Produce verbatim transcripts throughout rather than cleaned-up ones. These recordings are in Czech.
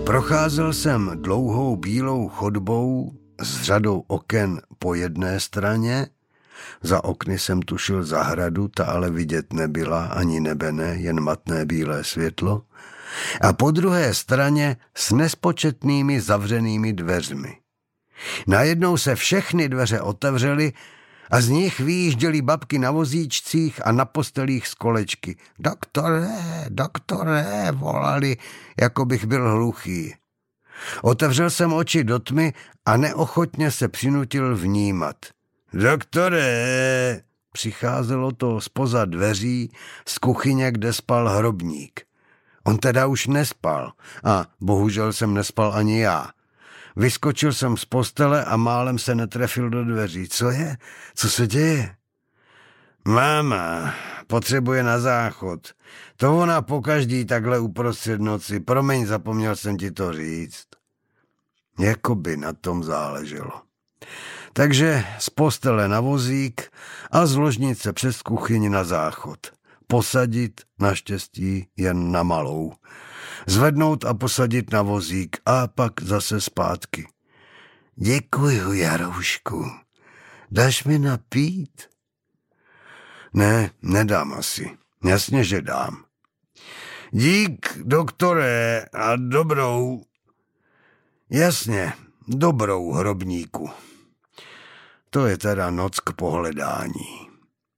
Procházel jsem dlouhou bílou chodbou s řadou oken po jedné straně. Za okny jsem tušil zahradu, ta ale vidět nebyla, ani nebe ne, jen matné bílé světlo. A po druhé straně s nespočetnými zavřenými dveřmi. Najednou se všechny dveře otevřely a z nich vyjížděly babky na vozíčcích a na postelích z kolečky. Doktore, doktore, volali, jako bych byl hluchý. Otevřel jsem oči do tmy a neochotně se přinutil vnímat. Doktore, přicházelo to zpoza dveří z kuchyně, kde spal Hrobník. On teda už nespal a bohužel jsem nespal ani já. Vyskočil jsem z postele a málem se netrefil do dveří. Co je? Co se děje? Máma potřebuje na záchod. To ona pokaždý takhle uprostřed noci. Promiň, zapomněl jsem ti to říct. Jakoby na tom záleželo. Takže z postele na vozík a z ložnice přes kuchyni na záchod. Posadit, naštěstí jen na malou. Zvednout a posadit na vozík a pak zase zpátky. Děkuju, Jaroušku. Dáš mi napít? Ne, nedám asi. Jasně, že dám. Dík, doktore, a dobrou. Jasně, dobrou, Hrobníku. To je teda noc k pohledání.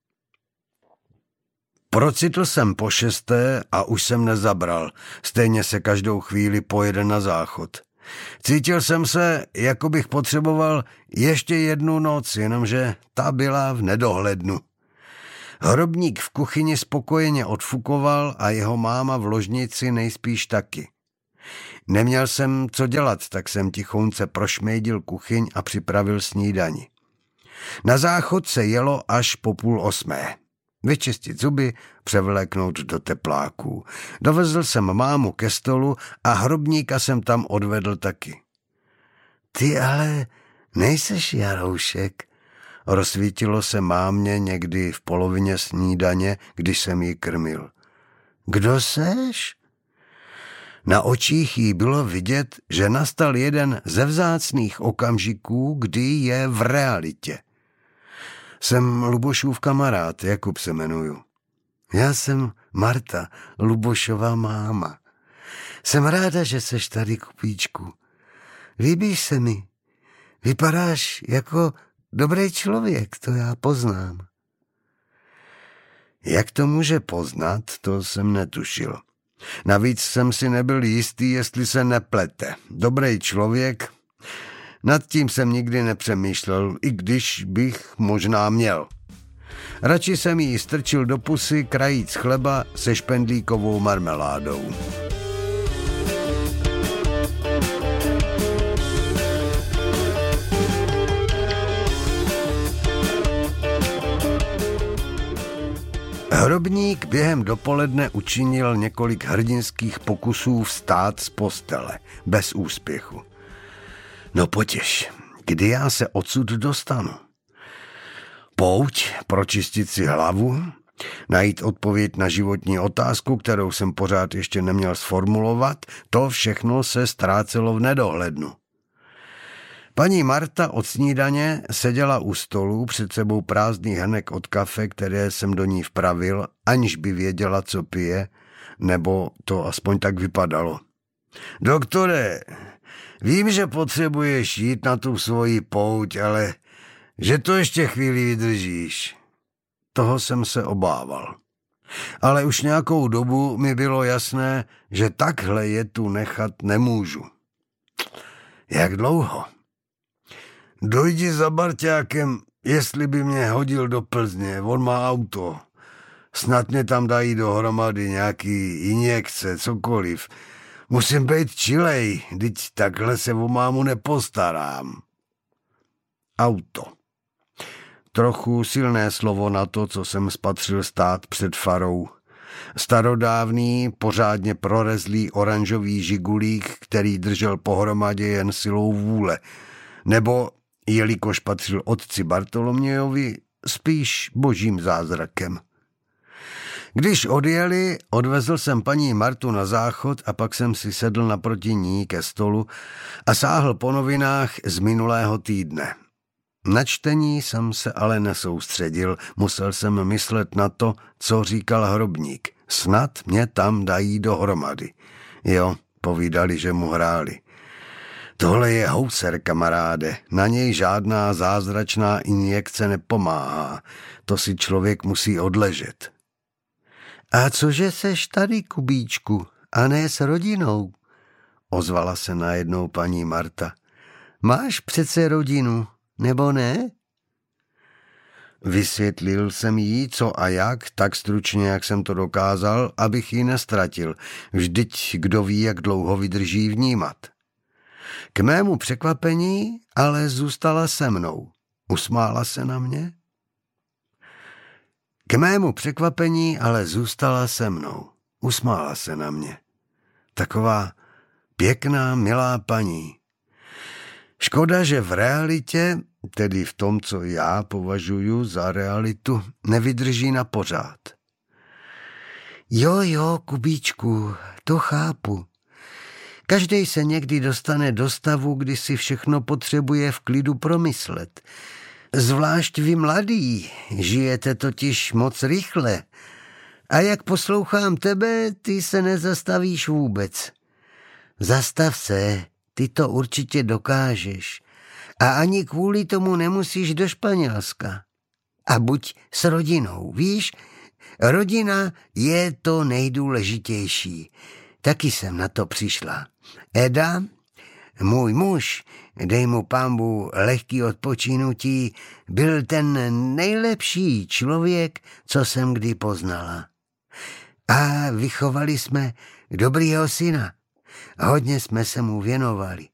Procitl jsem po šesté a už jsem nezabral. Stejně se každou chvíli pojede na záchod. Cítil jsem se, jako bych potřeboval ještě jednu noc, jenomže ta byla v nedohlednu. Hrobník v kuchyni spokojeně odfukoval a jeho máma v ložnici nejspíš taky. Neměl jsem co dělat, tak jsem tichounce prošmejdil kuchyň a připravil snídani. Na záchod se jelo až po půl osmé. Vyčistit zuby, převléknout do tepláků. Dovezl jsem mámu ke stolu a Hrobníka jsem tam odvedl taky. Ty ale nejseš Jaroušek, rozsvítilo se mámě někdy v polovině snídaně, když jsem jí krmil. Kdo seš? Na očích jí bylo vidět, že nastal jeden ze vzácných okamžiků, kdy je v realitě. Jsem Lubošův kamarád, Jakub se jmenuju. Já jsem Marta, Lubošova máma. Jsem ráda, že seš tady, Kupíčku. Líbíš se mi. Vypadáš jako dobrý člověk, to já poznám. Jak to může poznat, to jsem netušil. Navíc jsem si nebyl jistý, jestli se neplete. Dobrý člověk, nad tím jsem nikdy nepřemýšlel, i když bych možná měl. Radši jsem jí strčil do pusy krajíc chleba se špendlíkovou marmeládou. Hrobník během dopoledne učinil několik hrdinských pokusů vstát z postele, bez úspěchu. No potěš, kdy já se odsud dostanu? Pouť, pročistit si hlavu, najít odpověď na životní otázku, kterou jsem pořád ještě neměl sformulovat, to všechno se ztrácelo v nedohlednu. Paní Marta od snídaně seděla u stolu, před sebou prázdný hrnek od kafe, které jsem do ní vpravil, aniž by věděla, co pije, nebo to aspoň tak vypadalo. Doktore, vím, že potřebuješ jít na tu svoji pouť, ale že to ještě chvíli vydržíš. Toho jsem se obával. Ale už nějakou dobu mi bylo jasné, že takhle je tu nechat nemůžu. Jak dlouho? Dojdi za Barťákem, jestli by mě hodil do Plzně, on má auto. Snad mě tam dají dohromady nějaký injekce, cokoliv. Musím být čilej, vždyť takhle se o mámu nepostarám. Auto. Trochu silné slovo na to, co jsem spatřil stát před farou. Starodávný, pořádně prorezlý oranžový žigulík, který držel pohromadě jen silou vůle. Nebo, jelikož patřil otci Bartolomějovi, spíš božím zázrakem. Když odjeli, odvezl jsem paní Martu na záchod a pak jsem si sedl naproti ní ke stolu a sáhl po novinách z minulého týdne. Na čtení jsem se ale nesoustředil, musel jsem myslet na to, co říkal hrobník. Snad mě tam dají dohromady. Jo, povídali, že mu hráli. Tohle je houser, kamaráde, na něj žádná zázračná injekce nepomáhá, to si člověk musí odležet. A cože seš tady, Kubíčku, a ne s rodinou? Ozvala se najednou paní Marta. Máš přece rodinu, nebo ne? Vysvětlil jsem jí, co a jak, tak stručně, jak jsem to dokázal, abych ji nestratil. Vždyť kdo ví, jak dlouho vydrží vnímat. K mému překvapení ale zůstala se mnou. Usmála se na mě? K mému překvapení ale zůstala se mnou. Usmála se na mě. Taková pěkná, milá paní. Škoda, že v realitě, tedy v tom, co já považuji za realitu, nevydrží na pořád. Jo, jo, Kubíčku, to chápu. Každej se někdy dostane do stavu, kdy si všechno potřebuje v klidu promyslet. Zvlášť vy mladí, žijete totiž moc rychle. A jak poslouchám tebe, ty se nezastavíš vůbec. Zastav se, ty to určitě dokážeš. A ani kvůli tomu nemusíš do Španělska. A buď s rodinou, víš? Rodina je to nejdůležitější. Taky jsem na to přišla. Eda, můj muž, dej mu pánbu lehký odpočinutí, byl ten nejlepší člověk, co jsem kdy poznala. A vychovali jsme dobrýho syna. Hodně jsme se mu věnovali.